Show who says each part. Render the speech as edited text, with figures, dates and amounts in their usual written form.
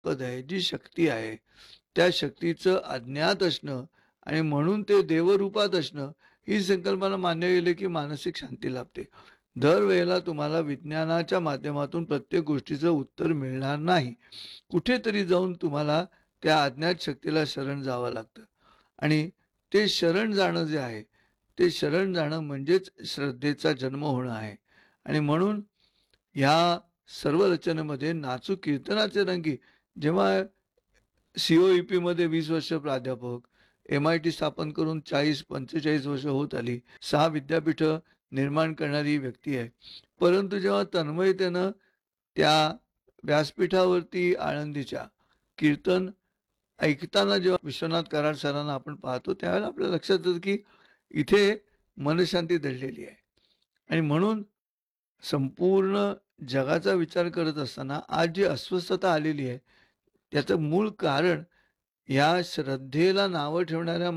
Speaker 1: ताकद आहे, जी शक्ती आहे, त्या शक्तीचं अज्ञात असणं आणि म्हणून ते देवरूपात असणं, ही संकल्पना मान्य केली की मानसिक शांती लाभते. दरवेळेला तुम्हाला विज्ञानाच्या माध्यमातून प्रत्येक गोष्टीचं उत्तर मिळणार नाही. कुठेतरी जाऊन तुम्हाला त्या अज्ञात शक्तीला शरण जावं लागतं आणि ते शरण जाणं जे आहे, ते शरण जाणं म्हणजेच श्रद्धेचा जन्म होणं आहे आणि म्हणून ह्या सर्व रचनेमध्ये नाचू कीर्तनाचे रंगी जेव्हा COEPमध्ये 20 वर्ष प्राध्यापक, MIT स्थापन करून 40-45 वर्ष होत आली. 6 विद्यापीठं निर्माण करणारी व्यक्ती आहे. परंतु जेव्हा तन्मयतेनं त्या व्यासपीठावरती आळंदीच्या कीर्तन ऐकताना जेव्हा विश्वनाथ कराड सरांना आपण पाहतो, त्यावेळेला आपल्या लक्षात येतं, की इथे मनःशांती दडलेली आहे आणि म्हणून संपूर्ण जगाचा विचार करत असताना आज जी अस्वस्थता आलेली आहे, त्याचं मूळ कारण या श्रद्धेला नावं ठेवणाऱ्या